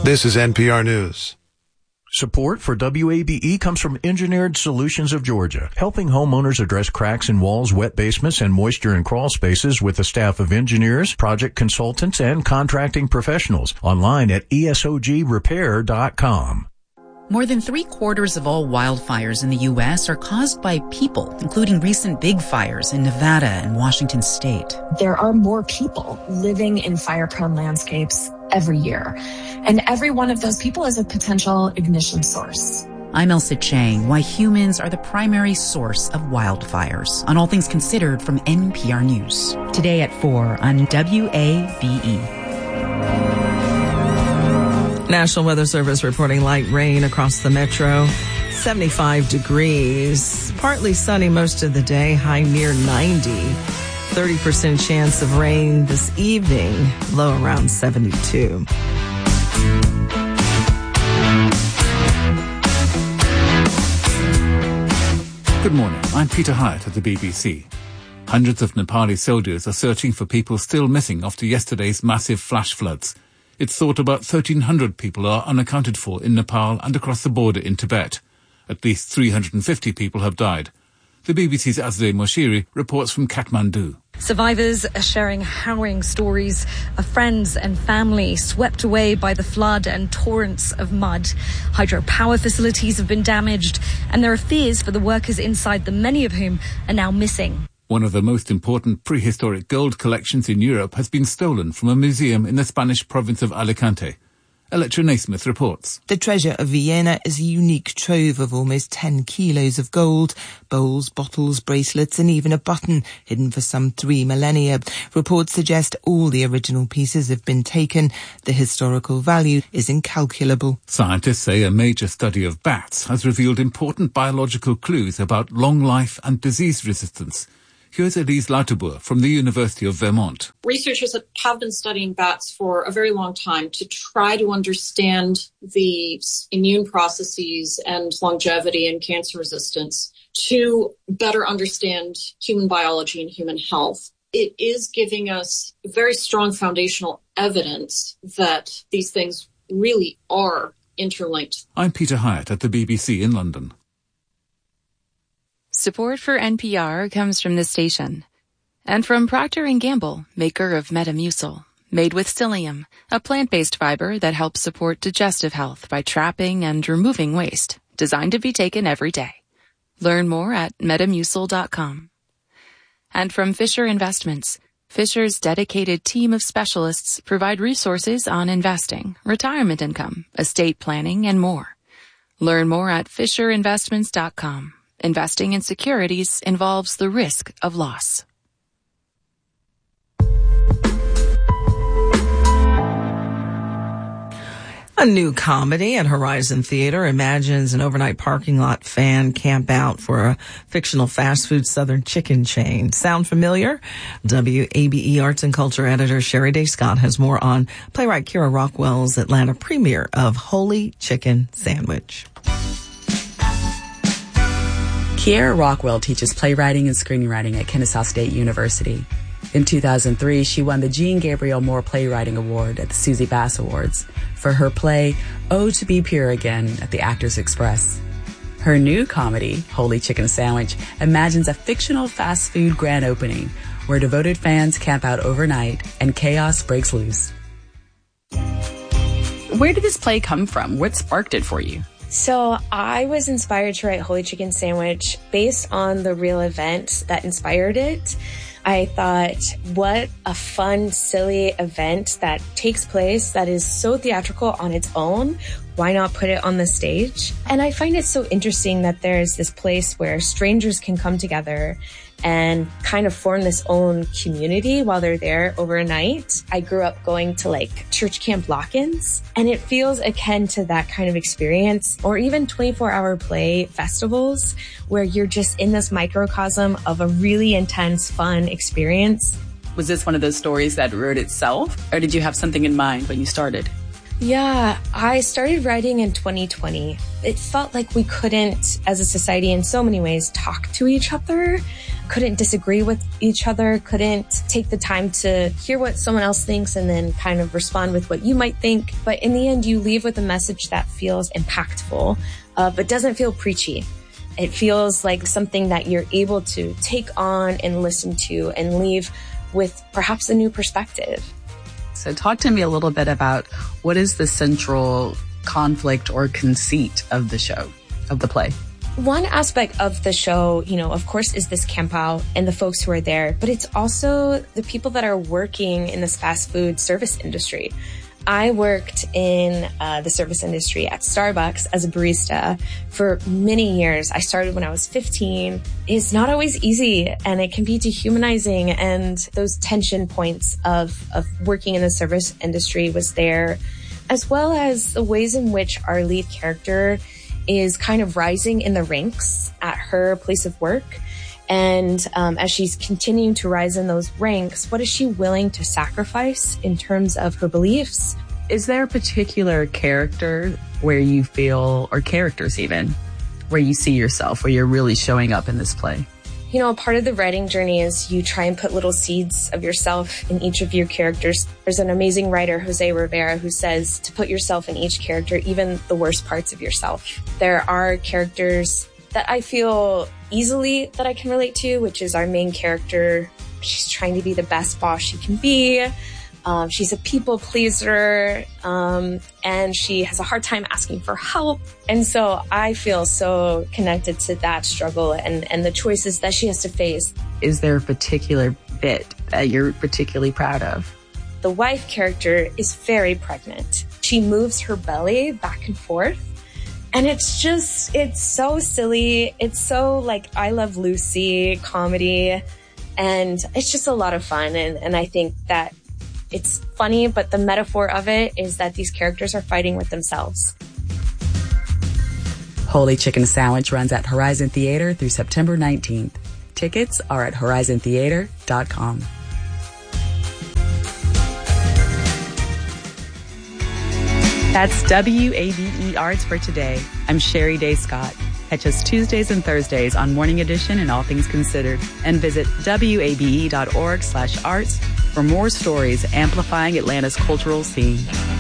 This is NPR News. Support for WABE comes from Engineered Solutions of Georgia, helping homeowners address cracks in walls, wet basements, and moisture in crawl spaces with a staff of engineers, project consultants, and contracting professionals. Online at esogrepair.com. More than 3/4 of all wildfires in the U.S. are caused by people, including recent big fires in Nevada and Washington state. There are more people living in fire-prone landscapes every year, and every one of those people is a potential ignition source. I'm Elsa Chang, why humans are the primary source of wildfires, on All Things Considered from NPR News. Today at 4 on WABE. National Weather Service reporting light rain across the metro. 75 degrees. Partly sunny most of the day, high near 90. 30% chance of rain this evening, low around 72. Good morning, I'm Peter Hyatt at the BBC. Hundreds of Nepali soldiers are searching for people still missing after yesterday's massive flash floods. It's thought about 1,300 people are unaccounted for in Nepal and across the border in Tibet. At least 350 people have died. The BBC's Azadeh Moshiri reports from Kathmandu. Survivors are sharing harrowing stories of friends and family swept away by the flood and torrents of mud. Hydropower facilities have been damaged, and there are fears for the workers inside them, many of whom are now missing. One of the most important prehistoric gold collections in Europe has been stolen from a museum in the Spanish province of Alicante. Electra Naismith reports. The treasure of Vienna is a unique trove of almost 10 kilos of gold, bowls, bottles, bracelets, and even a button hidden for some 3 millennia. Reports suggest all the original pieces have been taken. The historical value is incalculable. Scientists say a major study of bats has revealed important biological clues about long life and disease resistance. Here's Elise Lauterbur from the University of Vermont. Researchers have been studying bats for a very long time to try to understand the immune processes and longevity and cancer resistance to better understand human biology and human health. It is giving us very strong foundational evidence that these things really are interlinked. I'm Peter Hyatt at the BBC in London. Support for NPR comes from this station and from Procter & Gamble, maker of Metamucil, made with psyllium, a plant-based fiber that helps support digestive health by trapping and removing waste, designed to be taken every day. Learn more at metamucil.com. And from Fisher Investments, Fisher's dedicated team of specialists provide resources on investing, retirement income, estate planning, and more. Learn more at fisherinvestments.com. Investing in securities involves the risk of loss. A new comedy at Horizon Theater imagines an overnight parking lot fan camp out for a fictional fast food Southern chicken chain. Sound familiar? WABE Arts and Culture editor Sherry Day Scott has more on playwright Kira Rockwell's Atlanta premiere of Holy Chicken Sandwich. Kira Rockwell teaches playwriting and screenwriting at Kennesaw State University. In 2003, she won the Jean Gabriel Moore Playwriting Award at the Suzie Bass Awards for her play, Oh, to Be Pure Again at the Actors Express. Her new comedy, Holy Chicken Sandwich, imagines a fictional fast food grand opening where devoted fans camp out overnight and chaos breaks loose. Where did this play come from? What sparked it for you? So I was inspired to write Holy Chicken Sandwich based on the real event that inspired it. I thought, what a fun, silly event that takes place that is so theatrical on its own. Why not put it on the stage? And I find it so interesting that there's this place where strangers can come together and kind of form this own community while they're there overnight. I grew up going to like church camp lock-ins, and it feels akin to that kind of experience, or even 24-hour play festivals where you're just in this microcosm of a really intense, fun experience. Was this one of those stories that wrote itself, or did you have something in mind when you started? Yeah, I started writing in 2020. It felt like we couldn't, as a society in so many ways, talk to each other, couldn't disagree with each other, couldn't take the time to hear what someone else thinks and then kind of respond with what you might think. But in the end, you leave with a message that feels impactful, but doesn't feel preachy. It feels like something that you're able to take on and listen to and leave with perhaps a new perspective. So talk to me a little bit about what is the central conflict or conceit of the show, of the play? One aspect of the show, of course, is this campout and the folks who are there, but it's also the people that are working in this fast food service industry. I worked in the service industry at Starbucks as a barista for many years. I started when I was 15. It's not always easy and it can be dehumanizing. And those tension points of working in the service industry was there, as well as the ways in which our lead character is kind of rising in the ranks at her place of work. And as she's continuing to rise in those ranks, what is she willing to sacrifice in terms of her beliefs? Is there a particular character where you feel, or characters even, where you see yourself, where you're really showing up in this play? Part of the writing journey is you try and put little seeds of yourself in each of your characters. There's an amazing writer, Jose Rivera, who says to put yourself in each character, even the worst parts of yourself. There are characters that I feel easily that I can relate to, which is our main character. She's trying to be the best boss she can be. She's a people pleaser, and she has a hard time asking for help. And so I feel so connected to that struggle and the choices that she has to face. Is there a particular bit that you're particularly proud of? The wife character is very pregnant. She moves her belly back and forth. And it's so silly. It's so like I Love Lucy comedy. And it's just a lot of fun. And I think that it's funny, but the metaphor of it is that these characters are fighting with themselves. Holy Chicken Sandwich runs at Horizon Theater through September 19th. Tickets are at horizontheater.com. That's WABE Arts for today. I'm Sherry Day Scott. Catch us Tuesdays and Thursdays on Morning Edition and All Things Considered, and visit wabe.org/arts for more stories amplifying Atlanta's cultural scene.